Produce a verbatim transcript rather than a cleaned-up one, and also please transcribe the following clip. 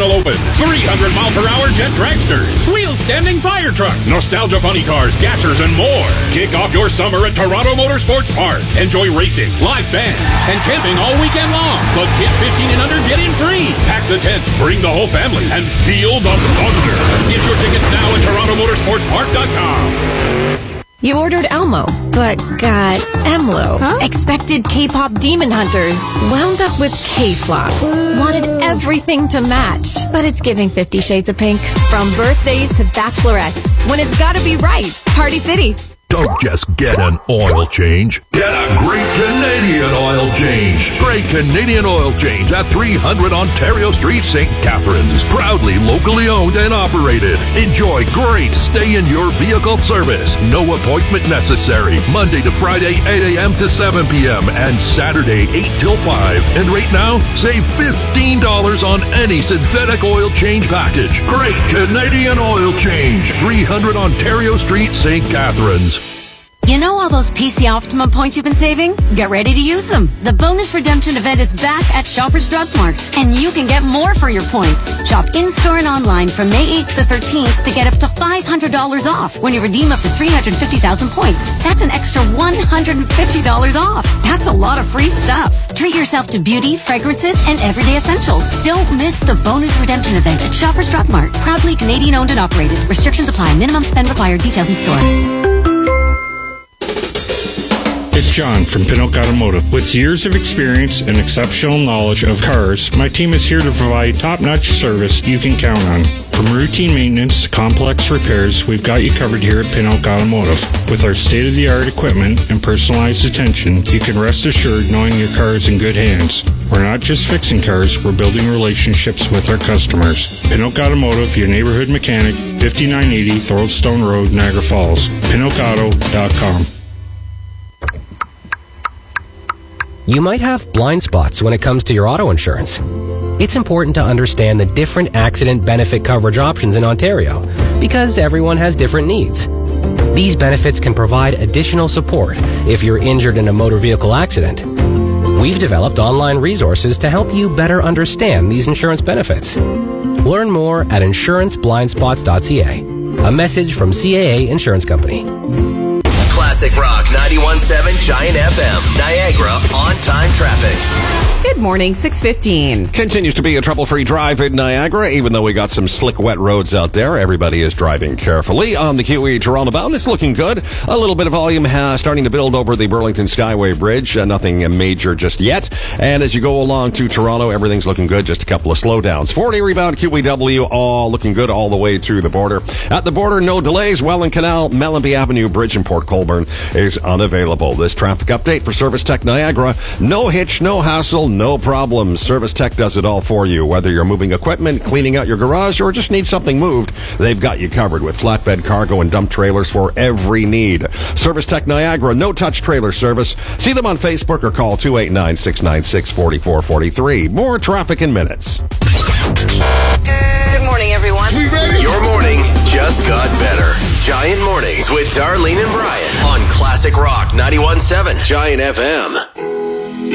International Open, three hundred mile per hour jet dragsters, wheel-standing fire truck, nostalgia funny cars, gassers, and more. Kick off your summer at Toronto Motorsports Park. Enjoy racing, live bands, and camping all weekend long. Plus, kids fifteen and under get in free. Pack the tent, bring the whole family, and feel the thunder. Get your tickets now at toronto motorsports park dot com. You ordered Elmo, but got Emlo. Huh? Expected K-pop demon hunters. Wound up with K-flops. Mm. Wanted everything to match. But it's giving Fifty Shades of Pink. From birthdays to bachelorettes. When it's gotta be right. Party City. Don't just get an oil change. Get a great Canadian oil change. Great Canadian oil change at three hundred Ontario Street, Saint Catharines. Proudly locally owned and operated. Enjoy great stay-in-your-vehicle service. No appointment necessary. Monday to Friday, eight a.m. to seven p.m. and Saturday, eight till five. And right now, save fifteen dollars on any synthetic oil change package. Great Canadian oil change. three hundred Ontario Street, Saint Catharines. You know all those P C Optimum points you've been saving? Get ready to use them. The bonus redemption event is back at Shoppers Drug Mart, and you can get more for your points. Shop in-store and online from May eighth to thirteenth to get up to five hundred dollars off when you redeem up to three hundred fifty thousand points. That's an extra one hundred fifty dollars off. That's a lot of free stuff. Treat yourself to beauty, fragrances, and everyday essentials. Don't miss the bonus redemption event at Shoppers Drug Mart. Proudly Canadian owned and operated. Restrictions apply. Minimum spend required. Details in store. It's John from Pinnock Automotive. With years of experience and exceptional knowledge of cars, my team is here to provide top-notch service you can count on. From routine maintenance to complex repairs, we've got you covered here at Pinnock Automotive. With our state-of-the-art equipment and personalized attention, you can rest assured knowing your car is in good hands. We're not just fixing cars, we're building relationships with our customers. Pinnock Automotive, your neighborhood mechanic, fifty-nine eighty Thorlestone Road, Niagara Falls. pinnock auto dot com. You might have blind spots when it comes to your auto insurance. It's important to understand the different accident benefit coverage options in Ontario because everyone has different needs. These benefits can provide additional support if you're injured in a motor vehicle accident. We've developed online resources to help you better understand these insurance benefits. Learn more at insurance blind spots dot c a. A message from C A A Insurance Company. Classic Rock ninety-one point seven Giant F M. Niagara on-time traffic. Good morning, six fifteen. Continues to be a trouble-free drive in Niagara, even though we got some slick, wet roads out there. Everybody is driving carefully. On the Q E Toronto bound, it's looking good. A little bit of volume uh, starting to build over the Burlington Skyway Bridge. Uh, nothing major just yet. And as you go along to Toronto, everything's looking good. Just a couple of slowdowns. forty rebound Q E W, all looking good all the way through the border. At the border, no delays. Welland Canal, Mellenby Avenue Bridge in Port Colborne is unavailable. This traffic update for Service Tech Niagara. No hitch, no hassle, no problems. Service Tech does it all for you. Whether you're moving equipment, cleaning out your garage, or just need something moved, they've got you covered with flatbed, cargo, and dump trailers for every need. Service Tech Niagara, no-touch trailer service. See them on Facebook or call two eight nine, six nine six, four four four three. More traffic in minutes. Good morning, everyone. Your morning just got better. Giant Mornings with Darlene and Brian on Classic Rock ninety-one point seven Giant F M.